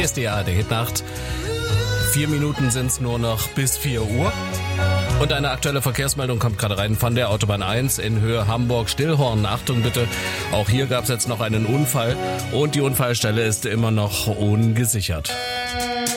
ist die ARD Hitnacht. 4 Minuten sind es nur noch bis 4 Uhr. Und eine aktuelle Verkehrsmeldung kommt gerade rein von der Autobahn 1 in Höhe Hamburg-Stillhorn. Achtung bitte, auch hier gab es jetzt noch einen Unfall und die Unfallstelle ist immer noch ungesichert.